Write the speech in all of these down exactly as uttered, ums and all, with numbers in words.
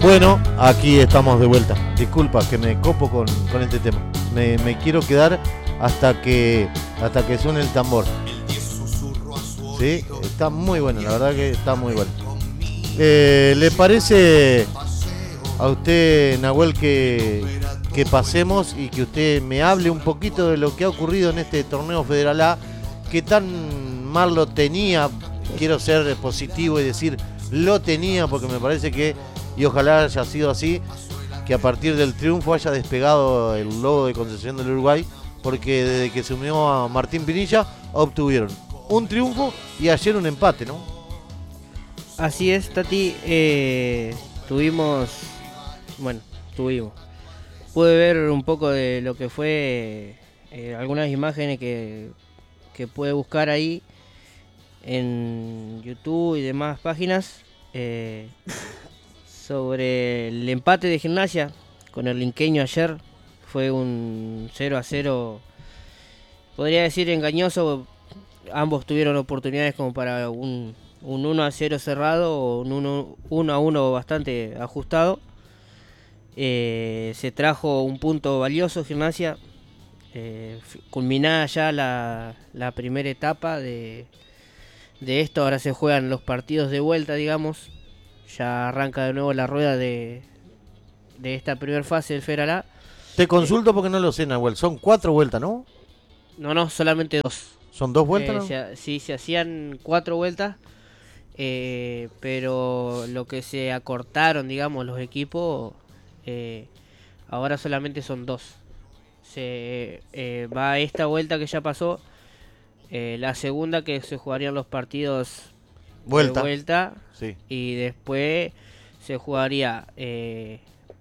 Bueno, aquí estamos de vuelta. Disculpa que me copo con, con este tema. Me, me quiero quedar hasta que hasta que suene el tambor. Sí, está muy bueno, la verdad que está muy bueno. Eh, ¿Le parece a usted, Nahuel, que, que pasemos y que usted me hable un poquito de lo que ha ocurrido en este torneo Federal A? Que tan mal lo tenía, quiero ser positivo y decir lo tenía, porque me parece que, y ojalá haya sido así, que a partir del triunfo haya despegado el logo de Concepción del Uruguay, porque desde que se unió a Martín Pinilla obtuvieron un triunfo y ayer un empate, ¿no? Así es, Tati. Eh, tuvimos, bueno, tuvimos. Pude ver un poco de lo que fue eh, algunas imágenes que, que pude buscar ahí en YouTube y demás páginas eh, sobre el empate de Gimnasia con el Linqueño ayer. Fue un cero a cero, podría decir engañoso. Ambos tuvieron oportunidades como para un, un uno a cero cerrado o un uno a uno bastante ajustado. Eh, se trajo un punto valioso Gimnasia, eh, culminada ya la, la primera etapa de, de esto. Ahora se juegan los partidos de vuelta, digamos. Ya arranca de nuevo la rueda de, de esta primera fase del Federal A. Te consulto porque no lo sé, Nahuel. Son cuatro vueltas, ¿no? No, no, solamente dos. ¿Son dos vueltas? Eh, ¿No? se, sí, se hacían cuatro vueltas, eh, pero lo que se acortaron, digamos, los equipos, eh, ahora solamente son dos. Se eh, va esta vuelta que ya pasó, eh, la segunda que se jugarían los partidos Vuelta. de vuelta, Sí. y después se jugaría eh,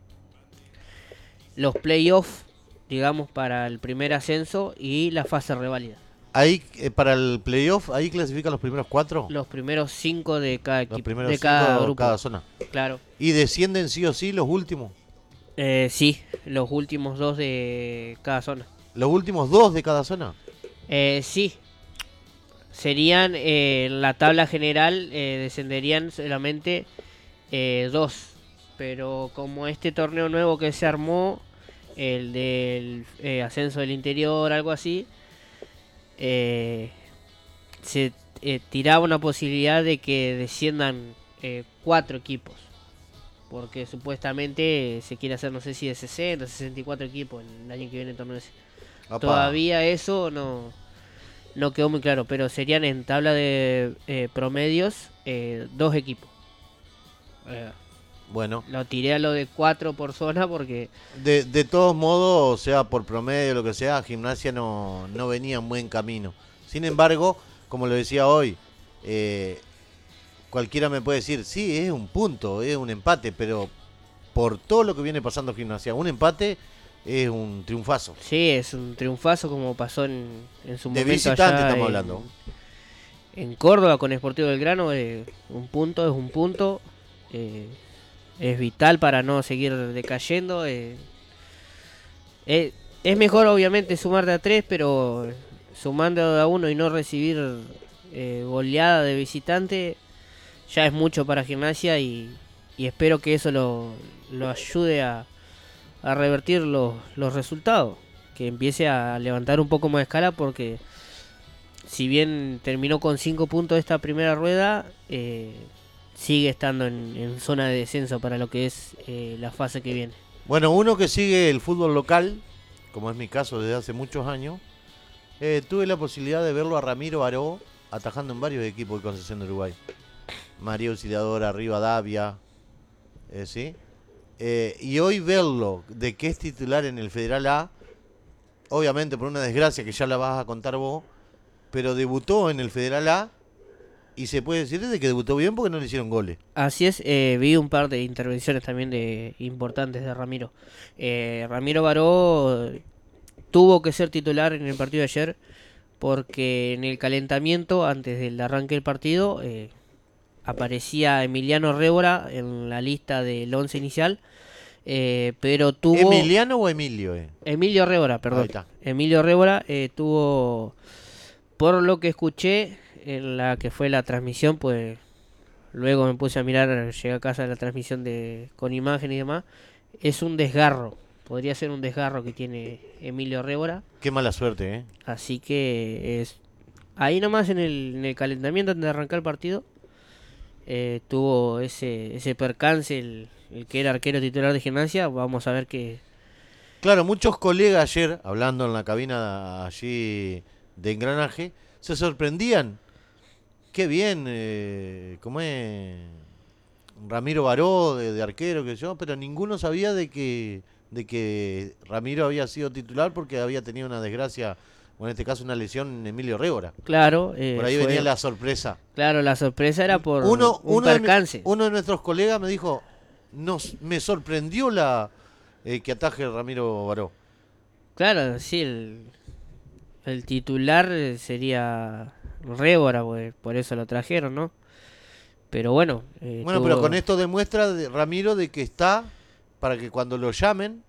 los playoffs, digamos, para el primer ascenso y la fase reválida. Ahí, eh, para el playoff, ahí clasifican los primeros cuatro. Los primeros cinco de cada Los equipo, primeros de cinco cada de grupo. cada zona. Claro. ¿Y descienden sí o sí los últimos? Eh, sí, los últimos dos de cada zona. ¿Los últimos dos de cada zona? Eh, sí. Serían, eh, en la tabla general, eh, descenderían solamente eh, dos. Pero como este torneo nuevo que se armó, el del eh, ascenso del interior, algo así, eh, se eh, tiraba una posibilidad de que desciendan eh, cuatro equipos. Porque supuestamente eh, se quiere hacer, no sé si de sesenta, sesenta y cuatro equipos el año que viene el torneo ese. Apá. Todavía eso no, no quedó muy claro, pero serían en tabla de eh, promedios eh, dos equipos. Eh, Bueno. Lo tiré a lo de cuatro por zona porque... De, de todos modos, o sea, por promedio, lo que sea, Gimnasia no, no venía en buen camino. Sin embargo, como lo decía hoy, eh, cualquiera me puede decir, sí, es un punto, es un empate, pero por todo lo que viene pasando Gimnasia, un empate es un triunfazo. Sí, es un triunfazo como pasó en, en su De momento visitante allá estamos en, hablando. en Córdoba con Sportivo Belgrano. Eh, un punto es un punto. Eh, es vital para no seguir decayendo. Eh, eh, es mejor obviamente sumar de a tres, pero sumando de a uno y no recibir eh, goleada de visitante ya es mucho para Gimnasia, y, y espero que eso lo, lo ayude a, a revertir los, los resultados, que empiece a levantar un poco más de escala, porque si bien terminó con cinco puntos esta primera rueda, eh, sigue estando en, en zona de descenso para lo que es eh, la fase que viene. Bueno, uno que sigue el fútbol local, como es mi caso desde hace muchos años, eh, tuve la posibilidad de verlo a Ramiro Baró atajando en varios equipos de Concepción de Uruguay. María Auxiliadora, Rivadavia, eh, ¿sí? Eh, y hoy verlo de que es titular en el Federal A, obviamente por una desgracia que ya la vas a contar vos, pero debutó en el Federal A y se puede decir de que debutó bien porque no le hicieron goles. Así es, eh, vi un par de intervenciones también de importantes de Ramiro. Eh, Ramiro Baró tuvo que ser titular en el partido de ayer porque en el calentamiento, antes del arranque del partido, eh, aparecía Emiliano Révora en la lista del once inicial, eh, pero tuvo... ¿Emiliano o Emilio? Eh? Emilio Révora, perdón. Ahí está. Emilio Révora eh, tuvo, por lo que escuché en la que fue la transmisión, pues luego me puse a mirar, llegué a casa de la transmisión de con imagen y demás, es un desgarro, podría ser un desgarro que tiene Emilio Révora, Qué mala suerte, ¿eh? así que es ahí nomás en el, en el calentamiento antes de arrancar el partido, eh, tuvo ese, ese percance, el, el que era arquero titular de Gimnasia, vamos a ver que... Claro, muchos colegas ayer, hablando en la cabina allí de Engranaje, se sorprendían. Qué bien, eh, ¿cómo es? Ramiro Baró, de, de arquero, que yo, pero ninguno sabía de que, de que Ramiro había sido titular porque había tenido una desgracia, o en este caso una lesión en Emilio Révora. Claro, eh, Por ahí fue- venía la sorpresa. claro, la sorpresa era por Uno, un uno, de, mi- percance. uno de nuestros colegas me dijo, nos, me sorprendió la eh, que ataje Ramiro Baró. Claro, sí, el, el titular eh, sería Révora, pues, por eso lo trajeron, ¿no? Pero bueno, eh, Bueno, pero tuvo- con esto demuestra de- Ramiro de que está para que cuando lo llamen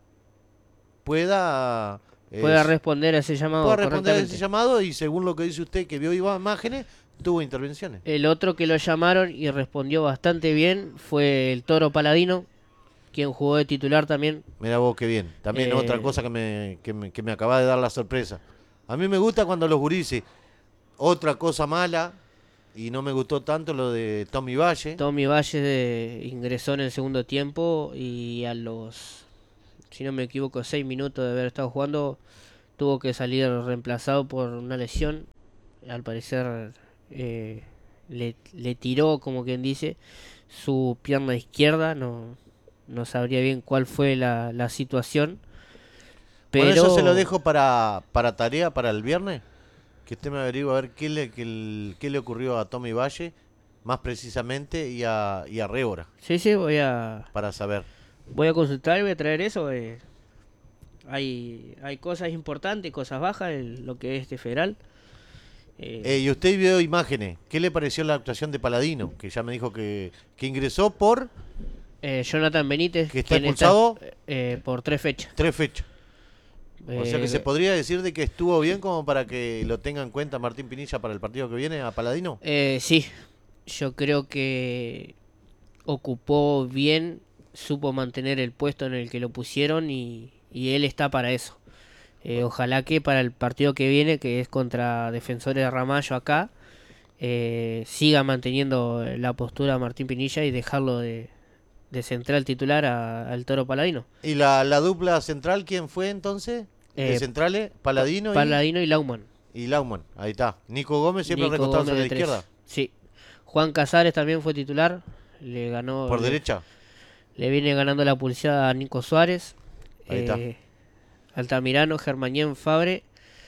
pueda, eh, pueda responder a ese llamado pueda responder a ese correctamente. llamado y según lo que dice usted que vio imágenes, tuvo intervenciones. El otro que lo llamaron y respondió bastante bien fue el Toro Paladino, quien jugó de titular también. Mira vos qué bien. También Eh, otra cosa que me, que, me, que me acaba de dar la sorpresa. A mí me gusta cuando los gurises, otra cosa mala, y no me gustó tanto lo de Tommy Valle. Tommy Valle eh, ingresó en el segundo tiempo y a los, si no me equivoco, seis minutos de haber estado jugando, tuvo que salir reemplazado por una lesión. Al parecer eh, le, le tiró, como quien dice, su pierna izquierda. No, no sabría bien cuál fue la, la situación. Pero Bueno, eso se lo dejo para, para tarea para el viernes. Que usted me averigua a ver qué le, qué, el- qué le ocurrió a Tommy Valle, más precisamente, y a, y a Révora, sí, sí, voy a, para saber. voy a consultar y voy a traer eso. eh. Hay, hay cosas importantes, cosas bajas en lo que es este federal. Eh, Eh, y usted vio imágenes. ¿Qué le pareció la actuación de Paladino? Que ya me dijo que, que ingresó por eh, Jonathan Benítez, que está quien expulsado eh, por tres fechas. tres fechas. O sea que Eh, se podría decir de que estuvo bien como para que lo tenga en cuenta Martín Pinilla para el partido que viene a Paladino. eh, sí, yo creo que ocupó bien, supo mantener el puesto en el que lo pusieron y, y él está para eso. Eh, ojalá que para el partido que viene, que es contra Defensores de Ramallo acá, eh, siga manteniendo la postura Martín Pinilla y dejarlo de, de central titular a- al Toro Paladino. ¿Y la, la dupla central quién fue entonces? De Eh, centrales, Paladino y, Paladino y Lauman. y Lauman. Ahí está. Nico Gómez siempre Nico recostado Gómez sobre la de tres. izquierda. Sí. Juan Casares también fue titular. Le ganó. Por le, derecha. le viene ganando la pulsada a Nico Suárez. Ahí está. eh, Altamirano, Germañén Fabre,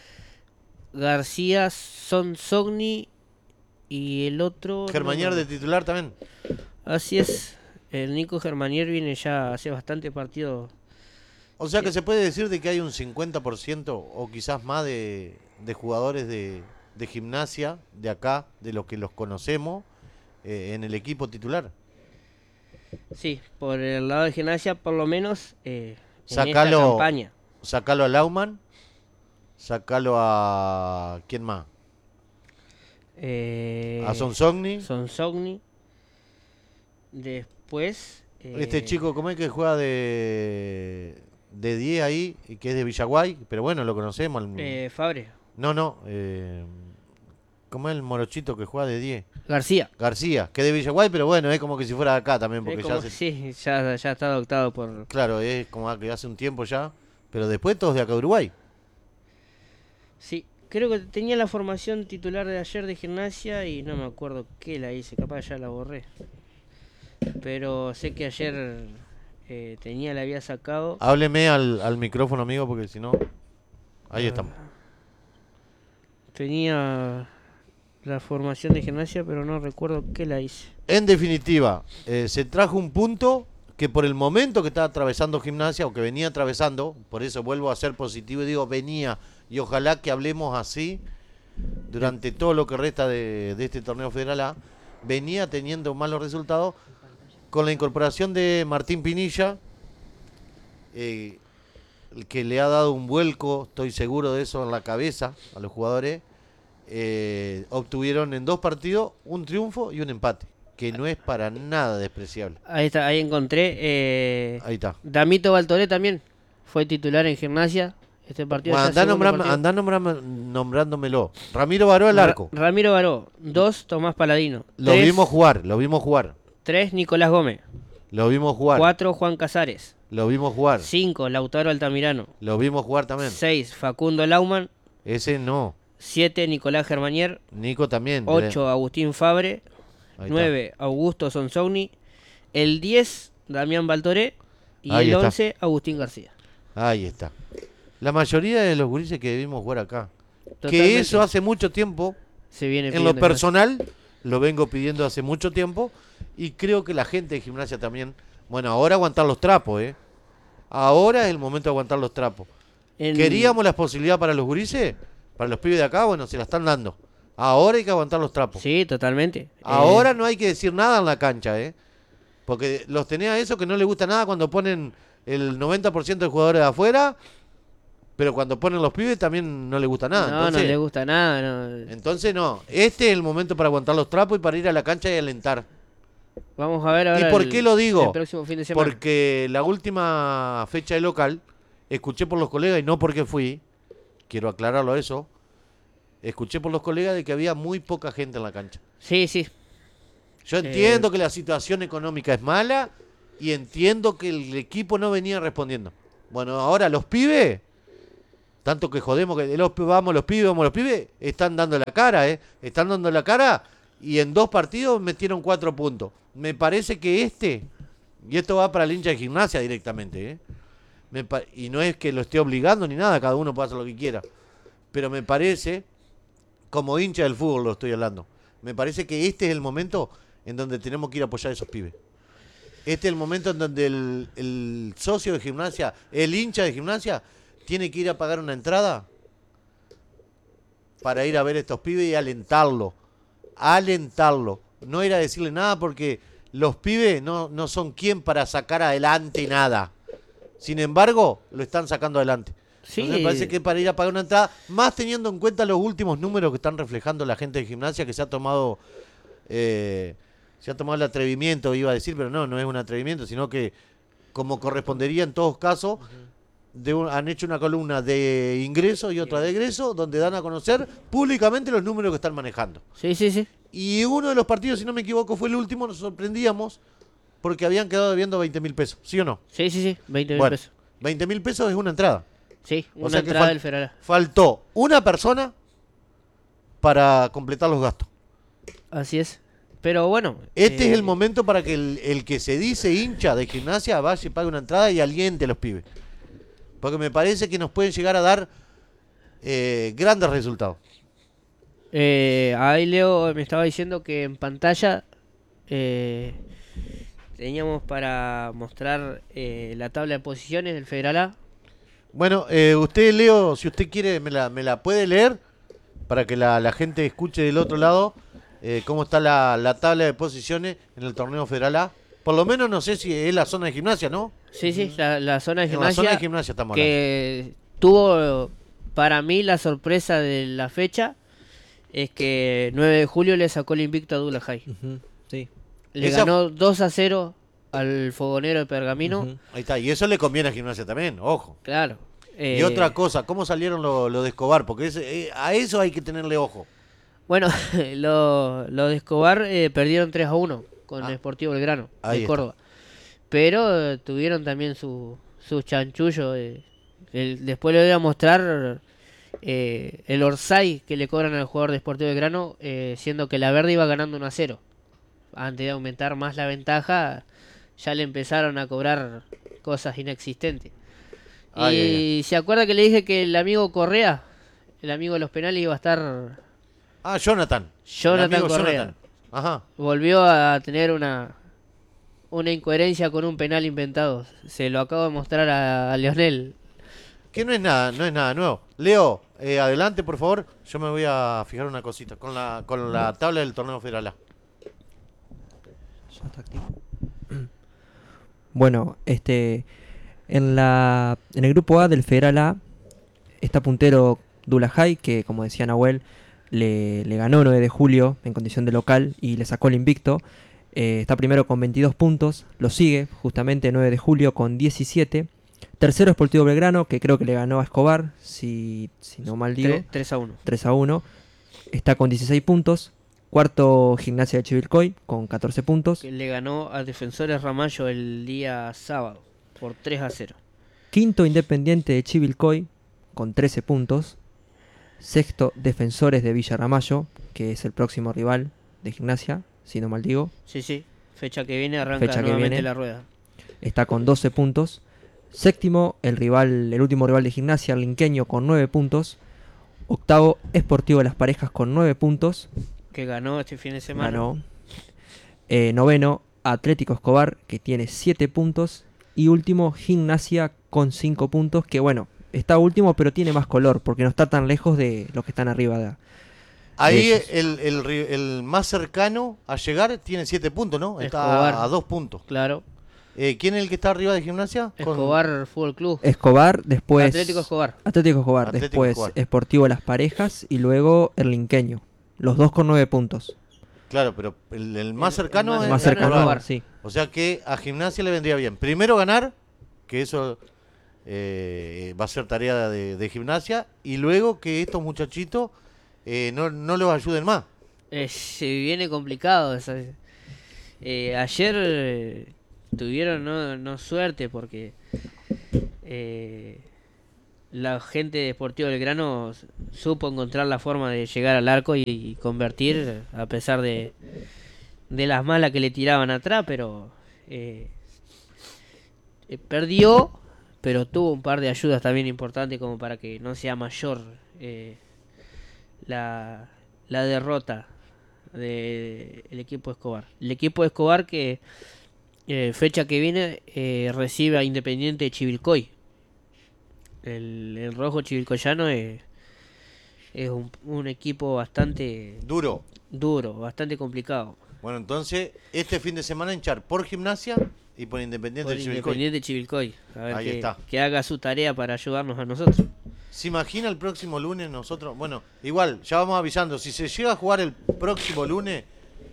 García, Sonsogni y el otro. Germañar no- de titular también. Así es. El Nico Germanier viene ya hace bastante partido. O sea que se puede decir de que hay un cincuenta por ciento o quizás más de, de jugadores de, de gimnasia de acá, de los que los conocemos, eh, en el equipo titular. Sí, por el lado de Gimnasia, por lo menos eh, en Sacalo- esta campaña. Sacalo a Lauman, sacalo a... ¿Quién más? Eh, A Sonsogni. Sonsogni. Después. eh, Este chico, ¿cómo es que juega de de diez ahí y que es de Villaguay? Pero bueno, lo conocemos. al- eh, Fabre. No, no. Eh, ¿Cómo es el morochito que juega de diez? García. García, que es de Villaguay, pero bueno, es como que si fuera de acá también, porque Es como- ya se- Sí, ya, ya está adoptado por. Claro, es como que hace un tiempo ya, pero después todos de acá de Uruguay. Sí, creo que tenía la formación titular de ayer de Gimnasia y no me acuerdo qué la hice, capaz ya la borré. Pero sé que ayer eh, tenía, la había sacado. Hábleme al, al micrófono, amigo, porque si no... Ahí estamos. Tenía la formación de Gimnasia, pero no recuerdo qué la hice. En definitiva, eh, se trajo un punto que por el momento que está atravesando Gimnasia, o que venía atravesando, por eso vuelvo a ser positivo y digo venía, y ojalá que hablemos así durante todo lo que resta de, de este torneo federal A, venía teniendo malos resultados con la incorporación de Martín Pinilla, eh, el que le ha dado un vuelco, estoy seguro de eso, en la cabeza a los jugadores. Eh, obtuvieron en dos partidos un triunfo y un empate. que no es para nada despreciable. Ahí está, ahí encontré. Eh, Ahí está. Damito Baltoré también fue titular en Gimnasia. Este partido Bueno, ya andá, segundo nombram- partido. andá nombram- nombrándomelo. Ramiro Baró al Ra- arco. Ramiro Baró, dos Tomás Paladino. Lo tres, vimos jugar, lo vimos jugar. tres Nicolás Gómez. Lo vimos jugar. cuatro Juan Casares. Lo vimos jugar. cinco Lautaro Altamirano. Lo vimos jugar también. seis Facundo Lauman. Ese no. siete Nicolás Germanier. Nico también. ocho Agustín Fabre. Ahí está. nueve Augusto Sonsogni. El diez Damián Baltoré. Y Ahí el está. once Agustín García. Ahí está. La mayoría de los gurises que vimos jugar acá. Totalmente. Que eso hace mucho tiempo. Se viene En lo pidiendo personal, lo vengo pidiendo hace mucho tiempo. Y creo que la gente de Gimnasia también. Bueno, ahora aguantar los trapos, ¿eh? Ahora es el momento de aguantar los trapos. En- ¿Queríamos la posibilidad para los gurises? Para los pibes de acá, bueno, se la están dando. Ahora hay que aguantar los trapos. Sí, totalmente. Ahora Eh, no hay que decir nada en la cancha, ¿eh? Porque los tenés a eso que no les gusta nada cuando ponen el noventa por ciento de jugadores de afuera, pero cuando ponen los pibes también no les gusta nada. no, entonces, no le gusta nada. No. entonces no, este es el momento para aguantar los trapos y para ir a la cancha y alentar. Vamos a ver ahora. ¿Y por el- qué lo digo? El próximo fin de semana. Porque la última fecha de local, escuché por los colegas, y no porque fui, quiero aclararlo eso, escuché por los colegas de que había muy poca gente en la cancha. Sí, sí. Yo entiendo que la situación económica es mala y entiendo que el equipo no venía respondiendo. Bueno, ahora los pibes, tanto que jodemos que los, vamos los pibes, vamos los pibes, están dando la cara, ¿eh? Están dando la cara y en dos partidos metieron cuatro puntos. Me parece que este, y esto va para el hincha de Gimnasia directamente, ¿eh? Me pa- y no es que lo esté obligando ni nada, cada uno puede hacer lo que quiera. Pero me parece, como hincha del fútbol lo estoy hablando, me parece que este es el momento en donde tenemos que ir a apoyar a esos pibes. Este es el momento en donde el, el socio de Gimnasia, el hincha de Gimnasia, tiene que ir a pagar una entrada para ir a ver a estos pibes y alentarlo. Alentarlo. No ir a decirle nada porque los pibes no, no son quien para sacar adelante nada. Sin embargo, lo están sacando adelante. Sí. Entonces me parece que para ir a pagar una entrada, más teniendo en cuenta los últimos números que están reflejando la gente de Gimnasia, que se ha tomado eh, se ha tomado el atrevimiento, iba a decir, pero no, no es un atrevimiento, sino que como correspondería en todos casos, de un- han hecho una columna de ingreso y otra de egreso, donde dan a conocer públicamente los números que están manejando. Sí, sí, sí. Y uno de los partidos, si no me equivoco, fue el último, nos sorprendíamos porque habían quedado debiendo veinte mil pesos, ¿sí o no? Sí, sí, sí. veinte mil Bueno, pesos. veinte mil pesos es una entrada. Sí, o una sea que entrada fal- del Feralá. Faltó una persona para completar los gastos. Así es. Pero bueno. Este eh, es el momento para que el, el que se dice hincha de Gimnasia vaya y pague una entrada y aliente a los pibes. Porque me parece que nos pueden llegar a dar eh, grandes resultados. eh, ahí Leo me estaba diciendo que en pantalla eh, teníamos para mostrar eh, la tabla de posiciones del Federal. Bueno, eh, usted, Leo, si usted quiere, me la, me la puede leer para que la, la gente escuche del otro lado eh, cómo está la, la tabla de posiciones en el torneo Federal A. Por lo menos no sé si es la zona de Gimnasia, ¿no? Sí, sí, la, la zona de En la Gimnasia. zona de Gimnasia estamos hablando. Que tuvo para mí la sorpresa de la fecha es que nueve de julio le sacó el invicto a Dula High. Ujú, sí. Le Esa- ganó dos a cero al Fogonero de Pergamino. Ujú. Ahí está, y eso le conviene a Gimnasia también, ojo. Claro. Y eh, otra cosa, ¿cómo salieron los lo de Escobar? Porque ese- eh, a eso hay que tenerle ojo. Bueno, los lo de Escobar eh, perdieron tres a uno con Ah. el Sportivo Belgrano Ahí de está. Córdoba. Pero eh, tuvieron también su, su chanchullo. eh. El- después le voy a mostrar eh, el Orsay que le cobran al jugador de Sportivo Belgrano, eh, siendo que la Verde iba ganando uno a cero. Antes de aumentar más la ventaja, ya le empezaron a cobrar cosas inexistentes. Ay, y ay, ay. se acuerda que le dije que el amigo Correa, el amigo de los penales, iba a estar... Ah, Jonathan. Jonathan El amigo Correa. Jonathan. Ajá. Volvió a tener una una incoherencia con un penal inventado. Se lo acabo de mostrar a, a Leonel. Que no es nada, no es nada nuevo. Leo, eh, adelante por favor. Yo me voy a fijar una cosita con la con la tabla del torneo Federal A. Ya está activo. Bueno, este en la en el grupo A del Federal A está puntero Dula High, que como decía Nahuel le, le ganó nueve de julio en condición de local y le sacó el invicto. Eh, está primero con veintidós puntos. Lo sigue justamente nueve de julio con diecisiete. Tercero Sportivo Belgrano, que creo que le ganó a Escobar, si, si no mal digo. tres a uno. tres a uno. Está con dieciséis puntos. Cuarto Gimnasia de Chivilcoy con catorce puntos. Que le ganó a Defensores Ramallo el día sábado por tres a cero. Quinto Independiente de Chivilcoy con trece puntos. Sexto Defensores de Villa Ramallo, que es el próximo rival de Gimnasia, si no mal digo. Sí, sí. Fecha que viene arranca Fecha que nuevamente viene. la rueda. Está con doce puntos. Séptimo, el rival, el último rival de Gimnasia, Linqueño, con nueve puntos. Octavo, Sportivo de las Parejas con nueve puntos. Que ganó este fin de semana. Ganó. Eh, noveno, Atlético Escobar, que tiene siete puntos. Y último, Gimnasia con cinco puntos, que bueno, está último, pero tiene más color, porque no está tan lejos de los que están arriba de, Ahí de ellos. el, el, ri- el más cercano a llegar tiene siete puntos, ¿no? Está Escobar. a, a dos puntos. Claro. Eh, ¿Quién es el que está arriba de Gimnasia? Con- Escobar Fútbol Club. Escobar, después... Atlético Escobar. Atlético Escobar, Atlético después Escobar. Sportivo de las Parejas y luego el Linqueño. Los dos con nueve puntos. Claro, pero el, el más El- cercano el es Más cercano cercano, Escobar. sí. O sea que a Gimnasia le vendría bien. Primero ganar, que eso eh, va a ser tarea de, de Gimnasia, y luego que estos muchachitos eh, no, no los ayuden más. Eh, se viene complicado. esa- eh, ayer eh, tuvieron no, no suerte porque eh, la gente de Sportivo Belgrano s- supo encontrar la forma de llegar al arco y, y convertir a pesar de, de las malas que le tiraban atrás, pero eh, eh, perdió, pero tuvo un par de ayudas también importantes como para que no sea mayor eh, la, la derrota del equipo Escobar. El equipo Escobar que eh, fecha que viene eh, recibe a Independiente de Chivilcoy. El, el rojo chivilcoyano es, es un, un equipo bastante Duro. duro, bastante complicado. Bueno, entonces, este fin de semana hinchar por Gimnasia y por Independiente Por de Chivilcoy. Independiente de Chivilcoy. A ver Ahí que, está. que haga su tarea para ayudarnos a nosotros. ¿Se imagina el próximo lunes nosotros? Bueno, igual, ya vamos avisando. Si se llega a jugar el próximo lunes,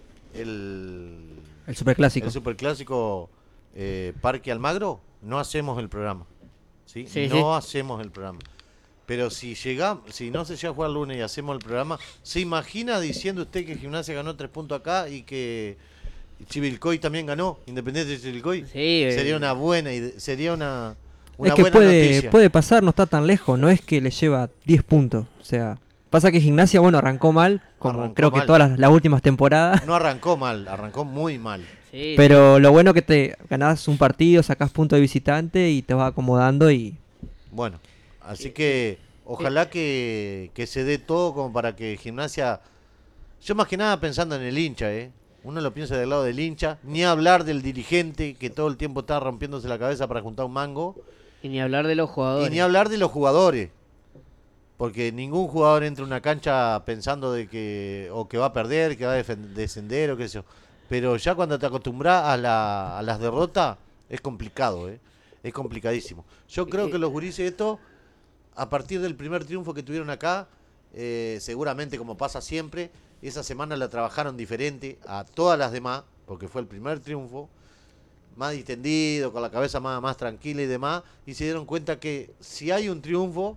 el, El Superclásico. el Superclásico eh, Parque Almagro, no hacemos el programa. ¿sí? Sí, no sí. hacemos el programa. Pero si llega, si no se llega a jugar el lunes y hacemos el programa, ¿se imagina diciendo usted que Gimnasia ganó tres puntos acá y que Chivilcoy también ganó, Independiente de Chivilcoy? Sí, eh, Sería una buena ide- sería una, una Es que buena puede, noticia. puede pasar, no está tan lejos, no es que le lleva diez puntos. O sea, pasa que Gimnasia, bueno, arrancó mal, como Arrancó creo que mal. todas las, las últimas temporadas. No arrancó mal, arrancó muy mal. sí, Pero lo bueno que te ganás un partido, sacás punto de visitante y te vas acomodando y... Bueno, así que ojalá que, que se dé todo como para que Gimnasia... Yo más que nada pensando en el hincha, ¿eh? Uno lo piensa del lado del hincha, ni hablar del dirigente que todo el tiempo está rompiéndose la cabeza para juntar un mango, y ni hablar de los jugadores. y ni hablar de los jugadores. Porque ningún jugador entra a una cancha pensando de que o que va a perder, que va a defen- descender o qué sé yo. Pero ya cuando te acostumbras a, la, a las derrotas, es complicado, ¿eh? Es complicadísimo. Yo creo que los gurises estos, a partir del primer triunfo que tuvieron acá, eh, seguramente como pasa siempre, esa semana la trabajaron diferente a todas las demás, porque fue el primer triunfo, más distendido, con la cabeza más, más tranquila y demás, y se dieron cuenta que si hay un triunfo,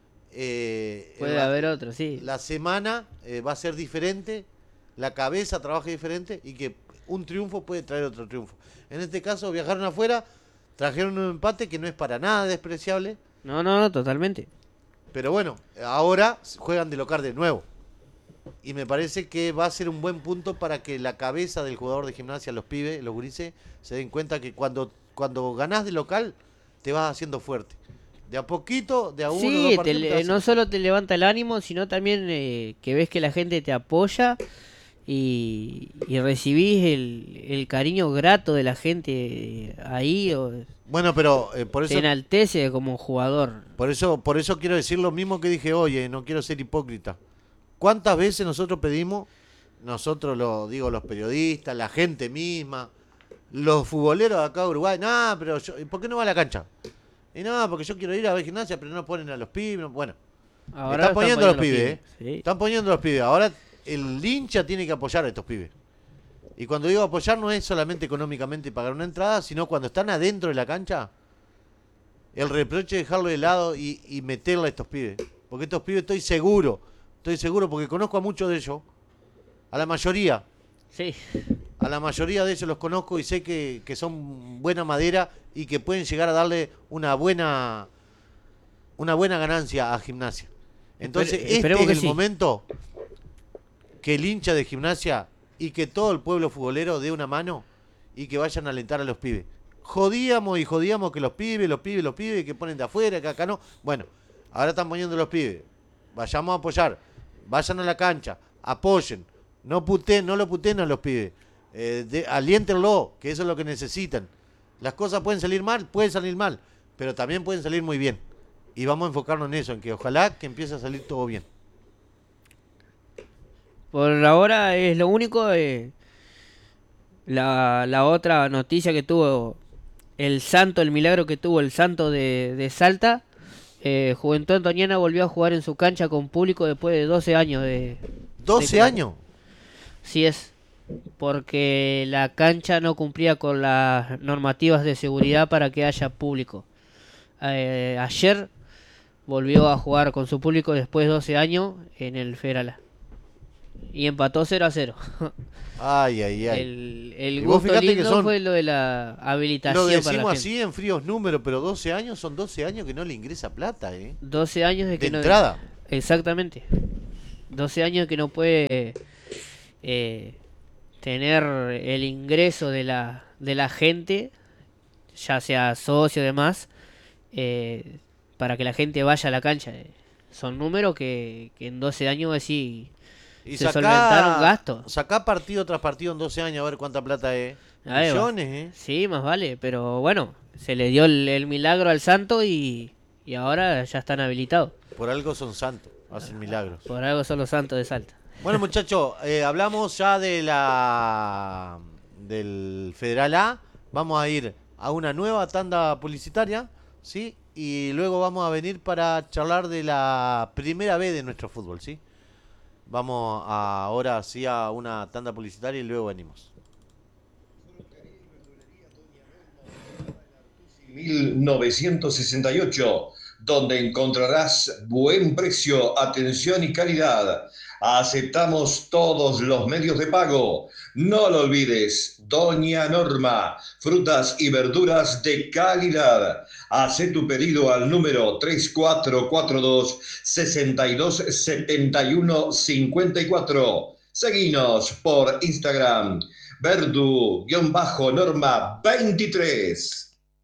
eh, Puede la, haber otro, sí. la semana eh, va a ser diferente, la cabeza trabaja diferente y que un triunfo puede traer otro triunfo. En este caso viajaron afuera, trajeron un empate que no es para nada despreciable, No, no, no, totalmente. pero bueno, ahora juegan de local de nuevo. Y me parece que va a ser un buen punto para que la cabeza del jugador de Gimnasia, los pibes, los gurises, se den cuenta que cuando, cuando ganás de local, te vas haciendo fuerte. De a poquito, de a uno, dos Sí, te partidos, le- te vas no solo te levanta el ánimo, sino también eh, que ves que la gente te apoya y, y recibís el, el cariño grato de la gente ahí, o Bueno, pero eh, por te eso enaltece como jugador. Por eso, por eso quiero decir lo mismo que dije hoy, eh, no quiero ser hipócrita. ¿Cuántas veces nosotros pedimos, nosotros lo digo los periodistas, la gente misma, los futboleros de acá de Uruguay, no, pero yo, ¿por qué no va a la cancha? Y no, porque yo quiero ir a ver Gimnasia, pero no ponen a los pibes, no- bueno, Ahora están poniendo a los poniendo pibes, eh. sí. están poniendo a los pibes. Ahora el hincha tiene que apoyar a estos pibes. Y cuando digo apoyar no es solamente económicamente pagar una entrada, sino cuando están adentro de la cancha, el reproche de dejarlo de lado y, y meterle a estos pibes. Porque estos pibes estoy seguro, estoy seguro porque conozco a muchos de ellos, a la mayoría. Sí. A la mayoría de ellos los conozco y sé que, que son buena madera y que pueden llegar a darle una buena una buena ganancia a Gimnasia. Entonces, Espe- esperemos este que es el sí. momento que el hincha de Gimnasia y que todo el pueblo futbolero dé una mano y que vayan a alentar a los pibes. Jodíamos y jodíamos que los pibes, los pibes, los pibes que ponen de afuera, que acá no. Bueno, ahora están poniendo los pibes. Vayamos a apoyar. Vayan a la cancha. Apoyen. No puteen, no lo puteen a los pibes. Eh, de, aliéntenlo, que eso es lo que necesitan. Las cosas pueden salir mal, pueden salir mal, pero también pueden salir muy bien. Y vamos a enfocarnos en eso, en que ojalá que empiece a salir todo bien. Por ahora es lo único. Eh, la, la otra noticia que tuvo el santo, el milagro que tuvo el santo de, de Salta. Eh, Juventud Antoniana volvió a jugar en su cancha con público después de doce años de... ¿doce de... años? Sí es, porque la cancha no cumplía con las normativas de seguridad para que haya público. Eh, ayer volvió a jugar con su público después de doce años en el Federal A. Y empató cero a cero. Ay, ay, ay. El, el Y vos gusto fijate que lindo son- fue lo de la habilitación Lo para la decimos gente. así en fríos números, pero doce años son doce años que no le ingresa plata, ¿eh? doce años de De que no... entrada. Exactamente. doce años que no puede eh, tener el ingreso de la, de la gente, ya sea socio o demás, eh, para que la gente vaya a la cancha. Eh, Son números que, que en doce años así Y se solventaron gastos. Sacá partido tras partido en doce años a ver cuánta plata es. Ahí va. Millones, ¿eh? Sí, más vale, pero bueno, se le dio el, el milagro al santo y, y ahora ya están habilitados. Por algo son santos, hacen milagros. Por algo son los santos de Salta. Bueno, muchachos, eh, hablamos ya de la del Federal A. Vamos a ir a una nueva tanda publicitaria, ¿sí? Y luego vamos a venir para charlar de la primera vez de nuestro fútbol, ¿sí? Vamos a, ahora sí a una tanda publicitaria y luego venimos. mil novecientos sesenta y ocho, donde encontrarás buen precio, atención y calidad. Aceptamos todos los medios de pago. No lo olvides, Doña Norma, frutas y verduras de calidad. Haz tu pedido al número tres cuatro cuatro dos, seis dos siete uno cinco cuatro. Seguinos por Instagram, verdu-norma veintitrés.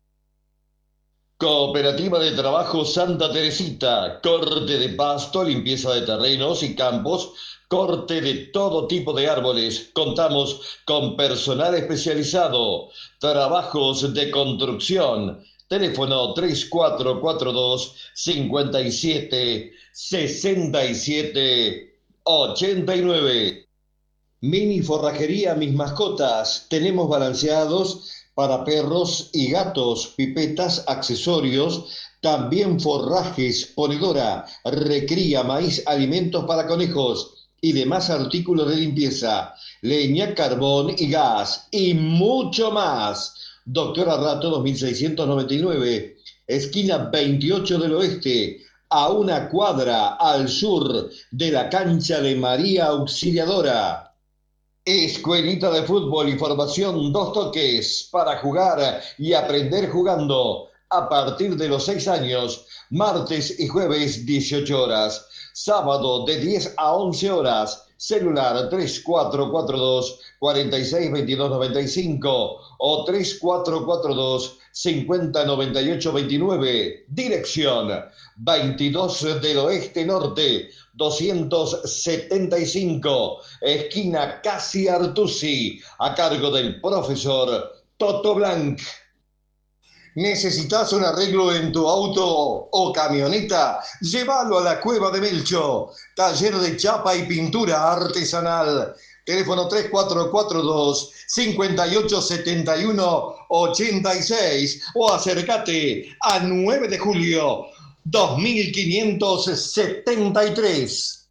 Cooperativa de Trabajo Santa Teresita, corte de pasto, limpieza de terrenos y campos, corte de todo tipo de árboles. Contamos con personal especializado, trabajos de construcción. Teléfono tres cuatro cuatro dos, cinco siete, seis siete, ocho nueve. Mini Forrajería Mis Mascotas. Tenemos balanceados para perros y gatos, pipetas, accesorios, también forrajes, ponedora, recría, maíz, alimentos para conejos y demás artículos de limpieza, leña, carbón y gas y mucho más. Doctora Rato dos mil seiscientos noventa y nueve, esquina veintiocho del Oeste, a una cuadra al sur de la cancha de María Auxiliadora. Escuelita de fútbol y formación dos toques para jugar y aprender jugando a partir de los seis años, martes y jueves dieciocho horas, sábado de diez a once horas, celular tres cuatro cuatro dos, cuatro seis dos dos nueve cinco o tres cuatro cuatro dos, cinco cero nueve ocho dos nueve, dirección veintidós del Oeste Norte, doscientos setenta y cinco, esquina Casi Artusi, a cargo del profesor Toto Blanc. ¿Necesitas un arreglo en tu auto o camioneta? Llévalo a la Cueva de Melcho, taller de chapa y pintura artesanal. Teléfono tres cuatro cuatro dos, cinco ocho siete uno, ocho seis o acércate a nueve de julio dos mil quinientos setenta y tres.